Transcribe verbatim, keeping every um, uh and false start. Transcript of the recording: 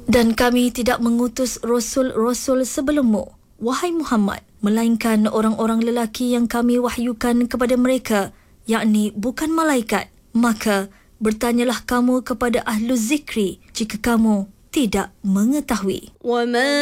Dan kami tidak mengutus Rasul-Rasul sebelummu, wahai Muhammad, melainkan orang-orang lelaki yang kami wahyukan kepada mereka, yakni bukan malaikat. Maka bertanyalah kamu kepada ahlu zikri jika kamu tidak mengetahui.